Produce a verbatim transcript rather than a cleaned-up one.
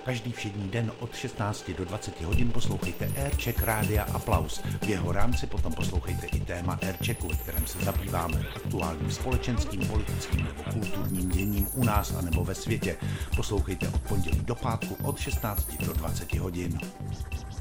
Každý všední den od šestnácti do dvaceti hodin poslouchejte Aircheck Rádia Aplaus. V jeho rámci potom poslouchejte i téma Airchecku, ve kterém se zabýváme aktuálním společenským, politickým nebo kulturním děním u nás anebo ve světě. Poslouchejte od pondělí do pátku od šestnácti do dvaceti hodin.